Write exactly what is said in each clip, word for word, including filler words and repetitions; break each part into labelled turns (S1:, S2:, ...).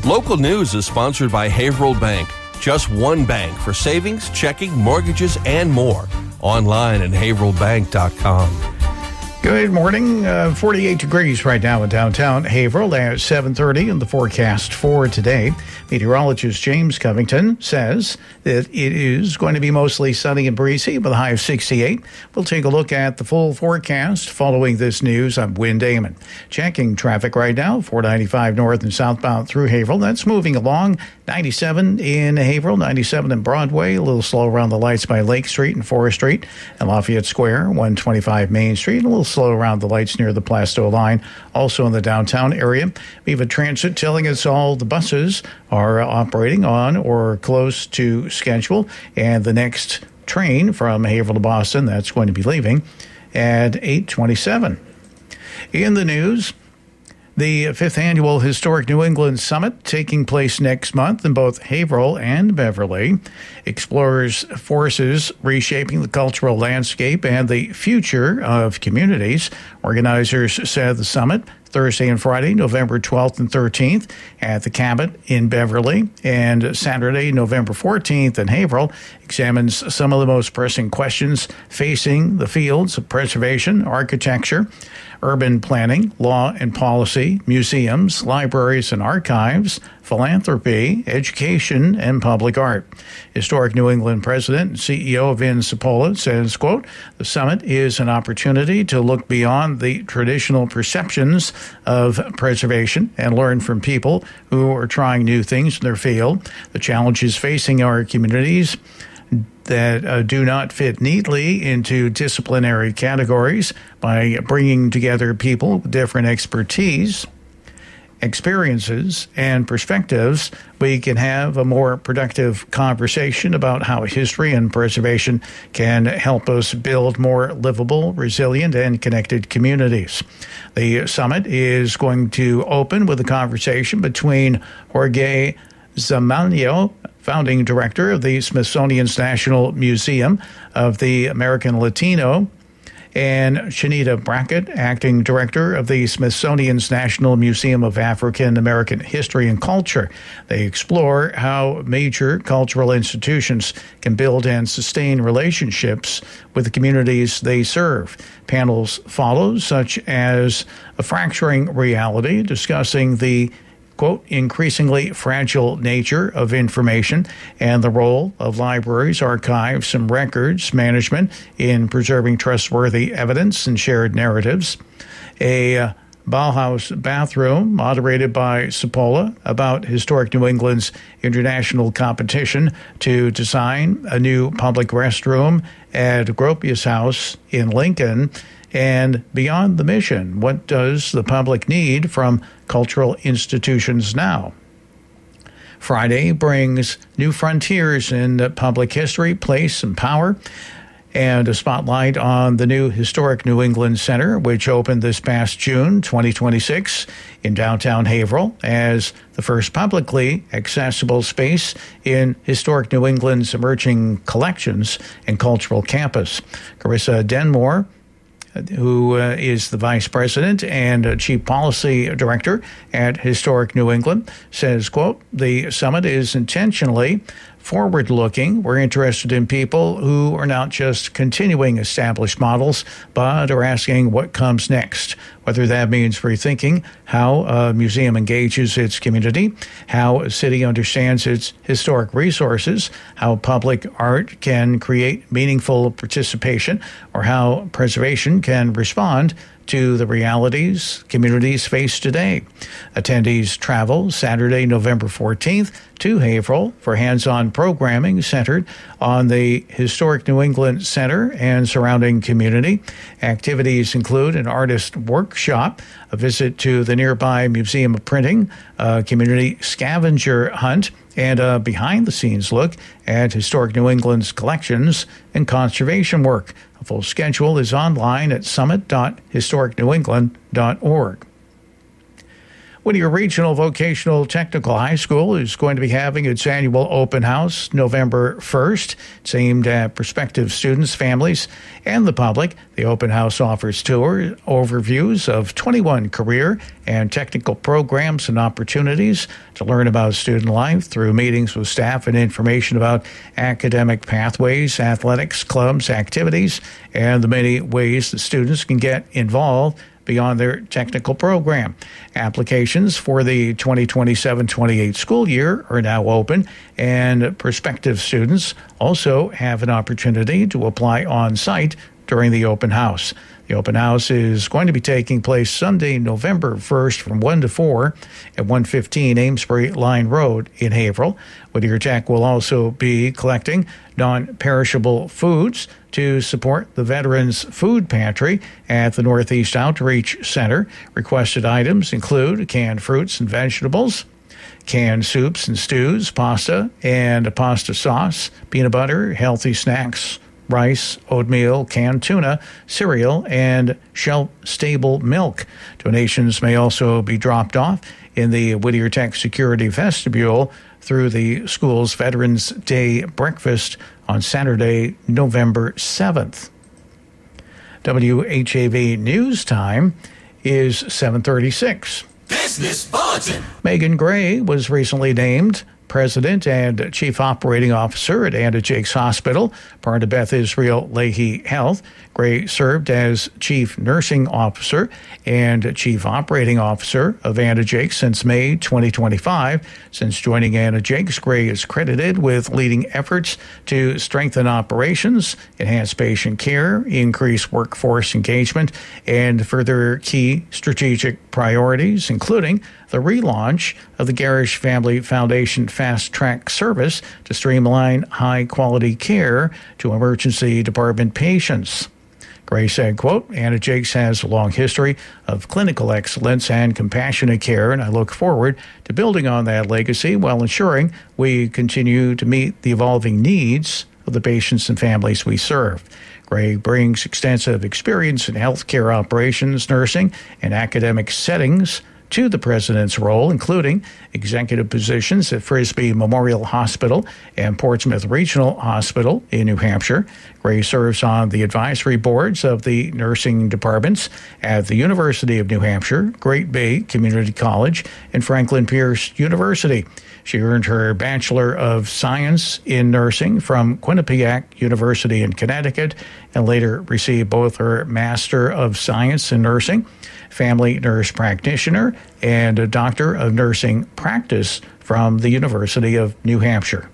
S1: Local news is sponsored by Haverhill Bank. Just one bank for savings, checking, mortgages, and more. Online at haverhill bank dot com.
S2: Good morning. Uh, forty-eight degrees right now in downtown Haverhill at seven thirty in the forecast for today. Meteorologist James Covington says that it is going to be mostly sunny and breezy with a high of sixty-eight. We'll take a look at the full forecast following this news. I'm Wynn Damon. Checking traffic right now, four ninety-five north and southbound through Haverhill. That's moving along. ninety-seven in Haverhill, ninety-seven in Broadway, a little slow around the lights by Lake Street and Forest Street and Lafayette Square, one twenty-five Main Street, a little slow around the lights near the Plasto line, also in the downtown area. Viva Transit telling us all the buses are operating on or close to schedule, and the next train from Haverhill to Boston, that's going to be leaving at eight twenty-seven. In the news, the fifth Annual Historic New England Summit, taking place next month in both Haverhill and Beverly, explores forces reshaping the cultural landscape and the future of communities. Organizers said the summit, Thursday and Friday, November twelfth and thirteenth at the Cabot in Beverly, and Saturday, November fourteenth in Haverhill, examines some of the most pressing questions facing the fields of preservation, architecture, urban planning, law and policy, museums, libraries and archives, philanthropy, education, and public art. Historic New England President and C E O Vin Cipolla says, quote, "The summit is an opportunity to look beyond the traditional perceptions of preservation and learn from people who are trying new things in their field, the challenges facing our communities that uh, do not fit neatly into disciplinary categories. By bringing together people with different expertise, experiences, and perspectives, we can have a more productive conversation about how history and preservation can help us build more livable, resilient, and connected communities." The summit is going to open with a conversation between Jorge Zamanio, founding director of the Smithsonian's National Museum of the American Latino, and Shanita Brackett, acting director of the Smithsonian's National Museum of African American History and Culture. They explore how major cultural institutions can build and sustain relationships with the communities they serve. Panels follow, such as A Fracturing Reality, discussing the quote, increasingly fragile nature of information and the role of libraries, archives, and records management in preserving trustworthy evidence and shared narratives. A uh, Bauhaus bathroom, moderated by Cipolla, about Historic New England's international competition to design a new public restroom at Gropius House in Lincoln. And beyond the mission, what does the public need from cultural institutions now? Friday brings new frontiers in public history, place, and power, and a spotlight on the new Historic New England Center, which opened this past June twenty twenty-six in downtown Haverhill as the first publicly accessible space in Historic New England's emerging collections and cultural campus. Carissa Denmore, who uh, is the vice president and uh, chief policy director at Historic New England, says, quote, "The summit is intentionally forward-looking. We're interested in people who are not just continuing established models, but are asking what comes next, whether that means rethinking how a museum engages its community, how a city understands its historic resources, how public art can create meaningful participation, or how preservation can respond to the realities communities face today." Attendees travel Saturday, November fourteenth to Haverhill for hands-on programming centered on the Historic New England Center and surrounding community. Activities include an artist workshop, a visit to the nearby Museum of Printing, a community scavenger hunt, and a behind-the-scenes look at Historic New England's collections and conservation work. A full schedule is online at summit dot historic new england dot org. Whittier Regional Vocational Technical High School is going to be having its annual open house November first. It's aimed at prospective students, families, and the public. The open house offers tour overviews of twenty-one career and technical programs and opportunities to learn about student life through meetings with staff and information about academic pathways, athletics, clubs, activities, and the many ways that students can get involved beyond their technical program. Applications for the twenty twenty-seven twenty-eight school year are now open, and prospective students also have an opportunity to apply on-site during the open house. The open house is going to be taking place Sunday, November first from one to four at one fifteen Amesbury Line Road in Haverhill. Whittier Tech will also be collecting non-perishable foods to support the Veterans Food Pantry at the Northeast Outreach Center. Requested items include canned fruits and vegetables, canned soups and stews, pasta and pasta sauce, peanut butter, healthy snacks, rice, oatmeal, canned tuna, cereal, and shelf-stable milk. Donations may also be dropped off in the Whittier Tech Security Vestibule through the school's Veterans Day breakfast on Saturday, November seventh. W H A V News Time is seven thirty-six.
S3: Business Bulletin.
S2: Megan Gray was recently named President and Chief Operating Officer at Anna Jakes Hospital, part of Beth Israel Lahey Health. Gray served as Chief Nursing Officer and Chief Operating Officer of Anna Jakes since May twenty twenty-five. Since joining Anna Jakes, Gray is credited with leading efforts to strengthen operations, enhance patient care, increase workforce engagement, and further key strategic priorities, including the relaunch of the Garish Family Foundation Fast Track Service to streamline high-quality care to emergency department patients. Gray said, quote, Anna Jakes has a long history of clinical excellence and compassionate care, and I look forward to building on that legacy while ensuring we continue to meet the evolving needs of the patients and families we serve. Gray brings extensive experience in healthcare operations, nursing, and academic settings to the president's role, including executive positions at Frisbee Memorial Hospital and Portsmouth Regional Hospital in New Hampshire. Gray serves on the advisory boards of the nursing departments at the University of New Hampshire, Great Bay Community College, and Franklin Pierce University. She earned her Bachelor of Science in Nursing from Quinnipiac University in Connecticut and later received both her Master of Science in Nursing, Family Nurse Practitioner, and a Doctor of Nursing Practice from the University of New Hampshire.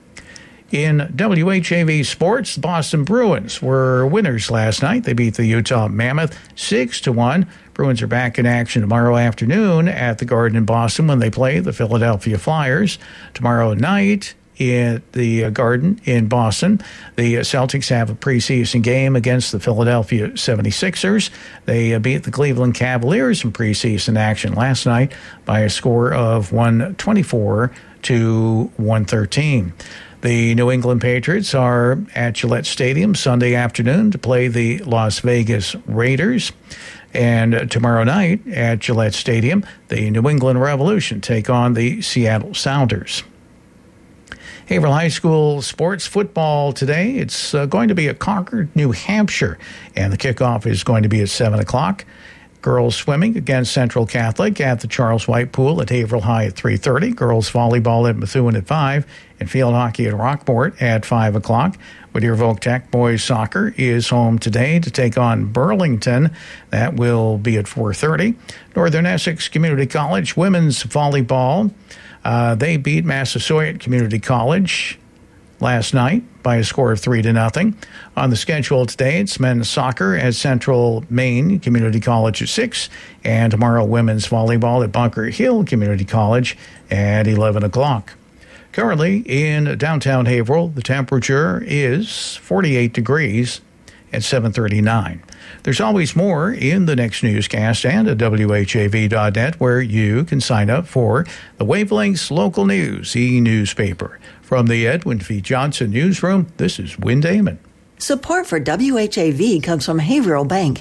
S2: In W H A V sports, the Boston Bruins were winners last night. They beat the Utah Mammoth six to one. Bruins are back in action tomorrow afternoon at the Garden in Boston when they play the Philadelphia Flyers. Tomorrow night at the Garden in Boston, the Celtics have a preseason game against the Philadelphia seventy-sixers. They beat the Cleveland Cavaliers in preseason action last night by a score of one twenty-four to one thirteen. The New England Patriots are at Gillette Stadium Sunday afternoon to play the Las Vegas Raiders. And tomorrow night at Gillette Stadium, the New England Revolution take on the Seattle Sounders. Haverhill High School sports football today. It's uh, going to be at Concord, New Hampshire, and the kickoff is going to be at seven o'clock. Girls swimming against Central Catholic at the Charles White Pool at Haverhill High at three thirty. Girls volleyball at Methuen at five. And field hockey at Rockport at five o'clock. Whittier Voc Tech boys soccer is home today to take on Burlington. That will be at four thirty. Northern Essex Community College women's volleyball. Uh, they beat Massasoit Community College last night by a score of three to nothing. On the schedule today, it's men's soccer at Central Maine Community College at six, and tomorrow women's volleyball at Bunker Hill Community College at eleven o'clock. Currently in downtown Haverhill, the temperature is forty-eight degrees at seven thirty-nine. There's always more in the next newscast and at W H A V dot net, where you can sign up for the Wavelengths Local News e-newspaper. From the Edwin V. Johnson Newsroom, this is Win Damon.
S4: Support for W H A V comes from Haverhill Bank.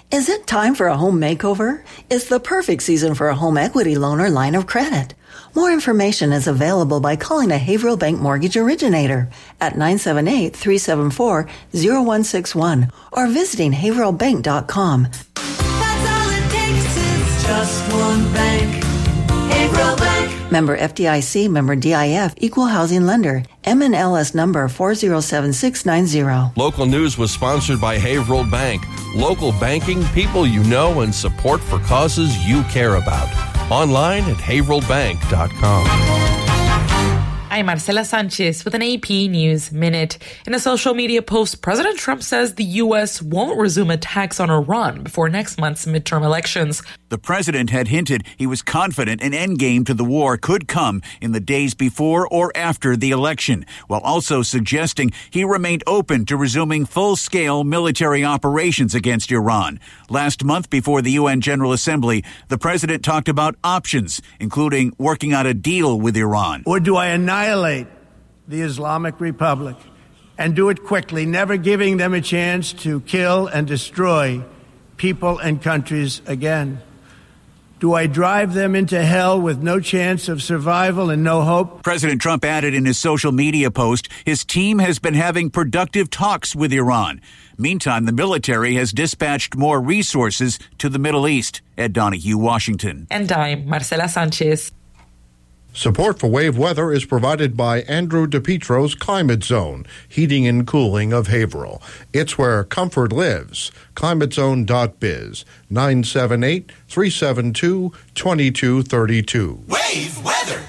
S3: Is it time for a home makeover? It's the perfect season for a home equity loan or line of credit. More information is available by calling a Haverhill Bank mortgage originator at nine seven eight, three seven four, zero one six one or visiting haverhill bank dot com.
S4: That's all it takes is just one bank. Haverhill Bank.
S3: Member F D I C, member D I F, equal housing lender. M N L S number four zero seven six nine zero.
S1: Local news was sponsored by Haverhill Bank. Local banking, people you know, and support for causes you care about. Online at haverhill bank dot com.
S5: I'm Marcela Sanchez with an A P News Minute. In a social media post, President Trump says the U S won't resume attacks on Iran before next month's midterm elections.
S6: The president had hinted he was confident an endgame to the war could come in the days before or after the election, while also suggesting he remained open to resuming full-scale military operations against Iran. Last month, before the U N General Assembly, the president talked about options, including working out a deal with Iran.
S7: Or do I annihilate the Islamic Republic and do it quickly, never giving them a chance to kill and destroy people and countries again? Do I drive them into hell with no chance of survival and no hope?
S6: President Trump added in his social media post, his team has been having productive talks with Iran. Meantime, the military has dispatched more resources to the Middle East. Ed Donahue, Washington.
S5: And I'm Marcela Sanchez.
S8: Support for Wave Weather is provided by Andrew DePietro's Climate Zone, heating and cooling of Haverhill. It's where comfort lives. climate zone dot biz, nine seven eight, three seven two, two two three two.
S9: Wave Weather.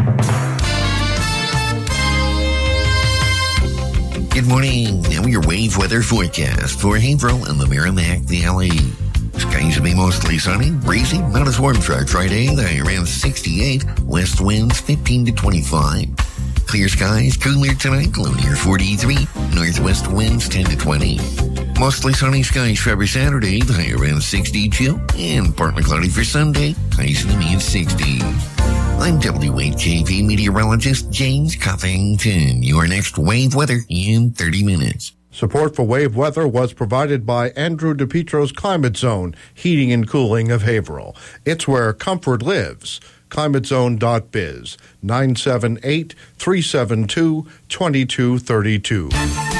S9: Good morning. Now your Wave Weather forecast for Haverhill and the Merrimack Valley. Skies will be mostly sunny, breezy, not as warm for Friday. The high around sixty-eight. West winds fifteen to twenty-five. Clear skies, cooler tonight, low near forty-three. Northwest winds ten to twenty. Mostly sunny skies for every Saturday. The high around sixty-two. And partly cloudy for Sunday. Highs in the mid sixties. I'm W eight K V meteorologist James Covington. Your next Wave Weather in thirty minutes.
S8: Support for Wave Weather was provided by Andrew DePietro's Climate Zone, heating and cooling of Haverhill. It's where comfort lives. climate zone dot biz, nine seven eight, three seven two, two two three two.